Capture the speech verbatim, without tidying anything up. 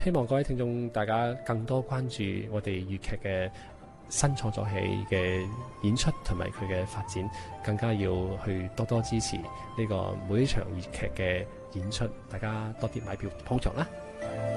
希望各位聽眾大家更多關注我哋粵劇嘅新創作戲嘅演出同埋佢嘅發展，更加要去多多支持呢個每一場粵劇嘅演出，大家多啲買票捧場啦！